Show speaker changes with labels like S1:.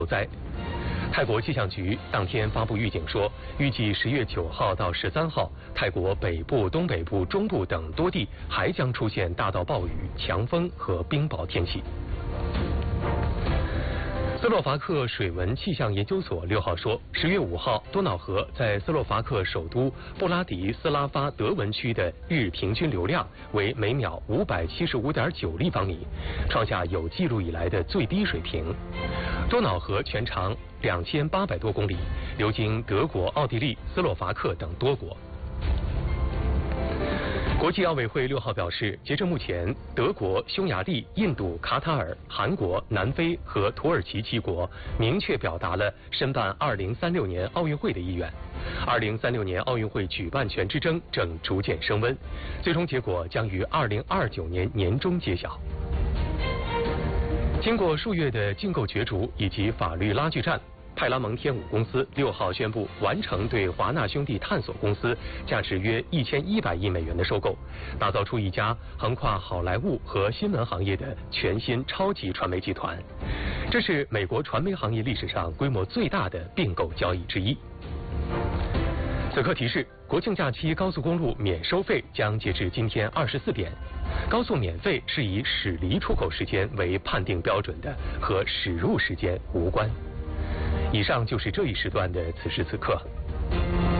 S1: 灾。泰国气象局当天发布预警说，预计10月9号到13号，泰国北部、东北部、中部等多地还将出现大到暴雨、强风和冰雹天气。斯洛伐克水文气象研究所6号说，10月5号，多瑙河在斯洛伐克首都布拉迪斯拉发德文区的日平均流量为每秒575.9立方米，创下有记录以来的最低水平。多瑙河全长2800多公里，流经德国、奥地利、斯洛伐克等多国。国际奥委会6号表示，截至目前，德国、匈牙利、印度、卡塔尔、韩国、南非和土耳其7国明确表达了申办2036年奥运会的意愿。2036年奥运会举办权之争正逐渐升温，最终结果将于2029年年中揭晓。经过数月的竞购角逐以及法律拉锯战，派拉蒙天舞公司6号宣布完成对华纳兄弟探索公司价值约1100亿美元的收购，打造出一家横跨好莱坞和新闻行业的全新超级传媒集团。这是美国传媒行业历史上规模最大的并购交易之一。此刻提示：国庆假期高速公路免收费将截至今天24点。高速免费是以驶离出口时间为判定标准的，和驶入时间无关。以上就是这一时段的此时此刻。